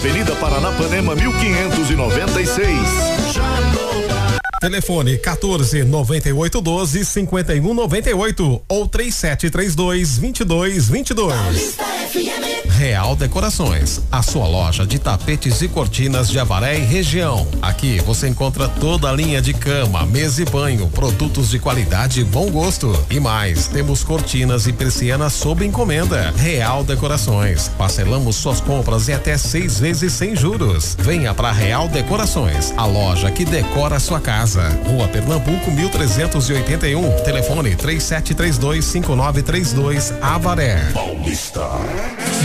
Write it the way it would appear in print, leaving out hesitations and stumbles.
Avenida Paranapanema 1596. Telefone 14-9812-5198 ou 3732-2222. Real Decorações, a sua loja de tapetes e cortinas de Avaré e região. Aqui você encontra toda a linha de cama, mesa e banho, produtos de qualidade e bom gosto. E mais, temos cortinas e persianas sob encomenda. Real Decorações, parcelamos suas compras em até 6 vezes sem juros. Venha para Real Decorações, a loja que decora a sua casa. Rua Pernambuco 1381, telefone 3732-5932, Avaré. Paulista.